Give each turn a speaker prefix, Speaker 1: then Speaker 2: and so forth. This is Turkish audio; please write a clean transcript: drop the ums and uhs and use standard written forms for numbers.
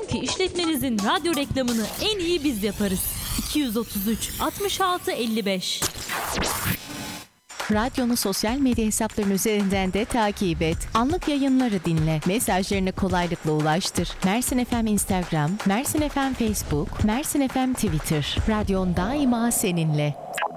Speaker 1: ki işletmenizin radyo reklamını en iyi biz yaparız. 233 66 55.
Speaker 2: Radyonu sosyal medya hesaplarının üzerinden de takip et. Anlık yayınları dinle. Mesajlarını kolaylıkla ulaştır. Mersin FM Instagram, Mersin FM Facebook, Mersin FM Twitter. Radyon daima seninle.